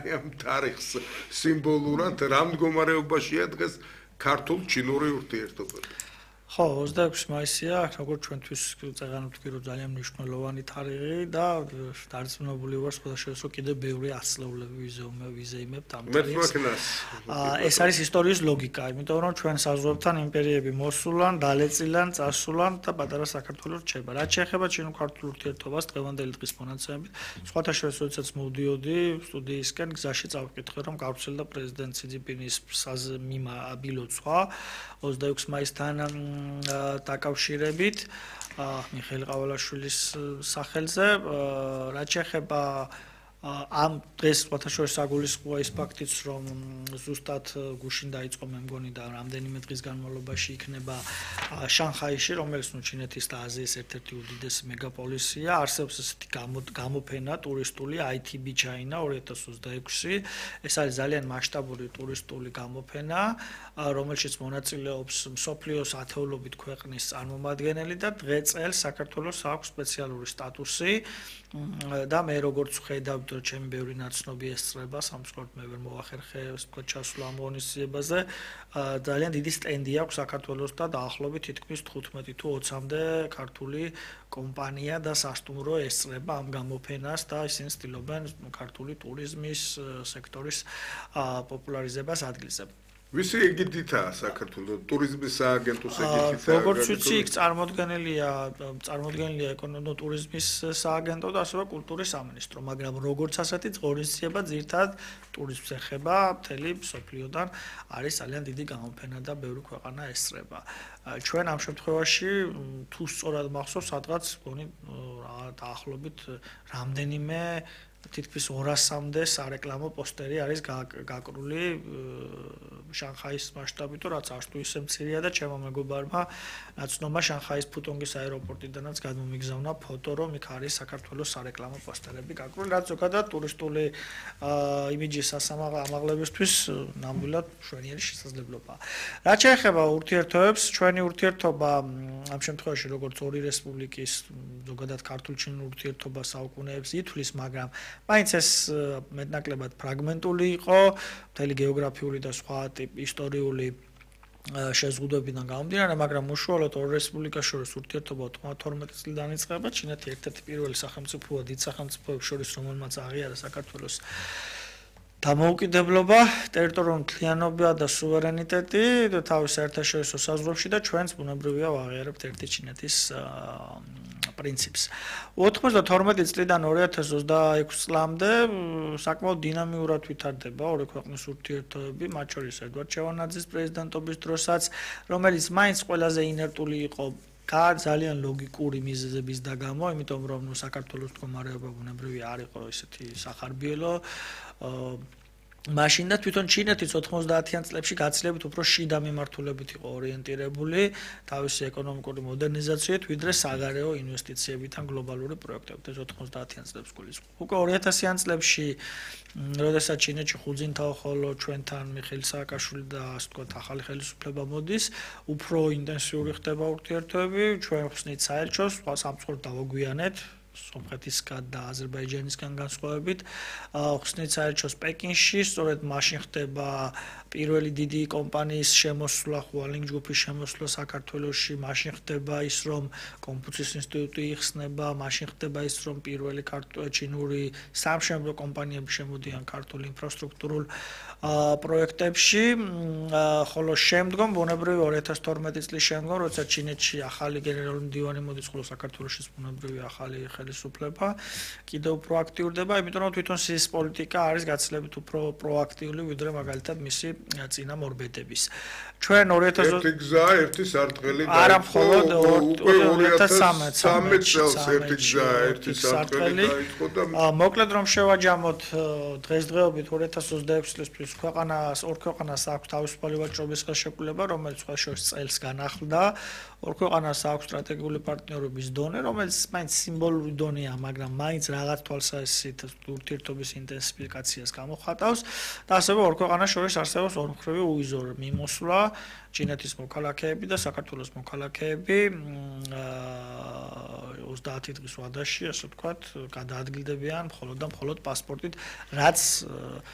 აი ამ თარიღს სიმბოლურად რა მდგომარეობაშია დღეს ქართულ-ჩინური ურთიერთობები? ხო, 26 მაისია, როგორც ჩვენთვის წეგანობთ კი რომ ძალიან მნიშვნელოვანი თარიღი და დარწმუნებული ვარ სხვადასხვა კიდევ ბევრი ასწლეულები ვიზეიმებთ ამ თარიღს. ეს არის ისტორიის ლოგიკა, იმიტომ რომ ჩვენ საზღვართან იმპერიები მოსულან, დალეწილან, წასულან და პატარა საქართველოს რჩება. რაც შეეხება ჩინო-ქართულ ურთიერთობას დღევანდელი დღის მონაცემებით, სხვათა შორის როდესაც მოვდიოდი სტუდიისკენ, გზაში წავკითხე რომ გავრცელდა პრეზიდენტ სი ძინპინის ბილოცვა 26 მაისთან დაკავშირებით მიხეილ ყავალაშვილის სახელზე რაც შეეხება ამ დღეს სხვათაშორის საგულისხმოა ის ფაქტიც რომ ზუსტად გუშინ დაიწყო მე მგონი და რამდენიმე დღის განმავლობაში იქნება შანხაიში რომელიც ჩინეთის და აზიის ერთ-ერთი უდიდესი მეგაპოლისია არსებობს ესეთი გამოფენა ტურისტული ITB China 2026 ეს არის ძალიან მასშტაბური ტურისტული გამოფენა რომელშიც მონაწილეობს მსოფლიოს ათეულობით ქვეყნის წარმომადგენელი და დღეწელს საქართველოს აქვს სპეციალური სტატუსი და მე როგორც ხედავთ ჩემი ბევრი ნაცნობი ესწრება სამწუხაროდ მე ვერ მოვახერხე თქვა ჩასვლა ამ ღონისძიებაზე ძალიან დიდი სტენდი აქვს საქართველოს და დაახლოებით თითქმის 15 თუ 20-მდე ქართული კომპანია და სასტუმრო ესწრება ამ გამოფენას და ისინი ცდილობენ ქართული ტურიზმის სექტორის პოპულარიზებას ადგილზე ვისი ეგიდითაა საქართველოს ტურიზმის სააგენტოს ეგიდითაა როგორც ვიცი იქ წარმოდგენილია ეკონომიკურ-ტურიზმის სააგენტო და ასევე კულტურის სამინისტრო მაგრამ როგორც ასეთი ღონისძიება ძირითადად ტურიზმს ეხება მთელი მსოფლიოდან არის ძალიან დიდი გამოფენა და ბევრი ქვეყანა ესწრება ჩვენ ამ შემთხვევაში თუ სწორად მახსოვს სადღაც მგონი დაახლოებით რამდენიმე თითქმის 200-მდე სარეკლამო პოსტერი არის გაკრული შანხაის მასშტაბით, რაც არც თუ ისე მცირეა და ჩემო მეგობარმა ნაცნობმა შანხაის ფუტონგის აეროპორტიდანაც გადმომიგზავნა ფოტო, რომ იქ არის საქართველოს სარეკლამო პოსტერები გაკრული, რაც ზოგადად ტურისტული იმიჯის ამაღლებისთვის ნამდვილად მშვენიერი შესაძლებლობაა. რაც შეეხება ურთიერთობებს, ჩვენი ურთიერთობა ამ შემთხვევაში როგორც ორი რესპუბლიკის ზოგადად ქართულ-ჩინურ ურთიერთობას საუკუნეებს ითვლის, მაგრამ მაინც ეს მეტნაკლებად ფრაგმენტული იყო, მთელი გეოგრაფიული და სხვა ტიპის ისტორიული შეზღუდვებიდან გამომდინარე, მაგრამ უშუალოდ ორ რესპუბლიკას შორის ურთიერთობა 92 წლიდან იწყება, ჩინეთი ერთ-ერთი პირველი სახელმწიფოა დიდ სახელმწიფოებს შორის, რომელმაც აღიარა საქართველოს დამოუკიდებლობა, ტერიტორიული მთლიანობა და სუვერენიტეტი თავის საერთაშორისო საზღვრებში და ჩვენც ბუნებრივია ვაღიარებთ ერთი ჩინეთის პრინციპს. 92 წლიდან 2026 წლამდე საკმაოდ დინამიურად ვითარდება ორი ქვეყნის ურთიერთობები, მათ შორის ედვარდ შევარდნაძის პრეზიდენტობის დროსაც, რომელიც მაინც ყველაზე ინერტული იყო ძალიან ლოგიკური მიზეზების და გამო, იმიტომ რომ საქართველოს მდგომარეობა ბუნებრივია არ იყო ესეთი სახარბიელო მაშინ და თვითონ ჩინეთიც 90-იან წლებში გაცილებით უფრო შიდა მიმართულებით იყო ორიენტირებული თავისი ეკონომიკური მოდერნიზაციით, ვიდრე საგარეო ინვესტიციებით ან გლობალური პროექტებით. ეს 90-იან წლებს გულისხმობს. უკვე 2000-იან წლებში, როდესაც ჩინეთში ხუძინთაო ხოლო ჩვენთან მიხეილ სააკაშვილი და ასე ვთქვათ ახალი ხელისუფლება მოდის, უფრო ინტენსიური ხდება ურთიერთობები, ჩვენ ხსნით საელჩოს, სამწუხაროდ დავაგვიანეთ სომხეთისგან და აზერბაიჯანისგან განსხვავებით ხსნით საელჩოს პეკინში, სწორედ მაშინ ხდება პირველი დიდი კომპანიის შემოსვლა, ხუალინგ ჯგუფის შემოსვლა საქართველოში, მაშინ ხდება ის, რომ კონფუცის ინსტიტუტი იხსნება, მაშინ ხდება ის, რომ პირველი ჩინური სამშენებლო კომპანიები შემოდიან ქართულ ინფრასტრუქტურულ პროექტებში, ხოლო შემდგომ ბუნებრივი 2012 წლის შემდგომ, როცა ჩინეთში ახალი გენერალური მდივანი მოდის, ხოლო საქართველოშიც ბუნებრივი ახალი ხელისუფლება კიდევ უფრო აქტიურდება, იმიტომ რომ თვითონ ის პოლიტიკა არის გაცილებით უფრო პროაქტიული, ვიდრე მაგალითად მისი წინამორბედების. ჩვენ 2000 ერთი გზა, ერთი სარტყელი არა მხოლოდ 2013 წელს ერთი გზა, ერთი სარტყელი დაიწყო და მოკლედ რომ შევაჯამოთ დღესდღეობით 2026 წლის ქვეყანას ორ ქვეყანას აქვს თავისუფალი ვაჭრობის ხელშეკრულება, რომელიც სხვა შორის წელს განახლდა. ორ ქვეყანას აქვს სტრატეგიული პარტნიორობის დონე, რომელიც მაინც სიმბოლური დონეა, მაგრამ მაინც რაღაც თვალსაზრისით ურთიერთობის ინტენსიფიკაციას გამოხატავს და ასევე ორ ქვეყანას შორის არსებობს ორმხრივი უიზო მიმოსვლა, ჩინეთის მოქალაქეები და საქართველოს მოქალაქეები 30 დღის ვადაში, ასე ვთქვათ, გადაადგილდებიან მხოლოდ და მხოლოდ პასპორტით, რაც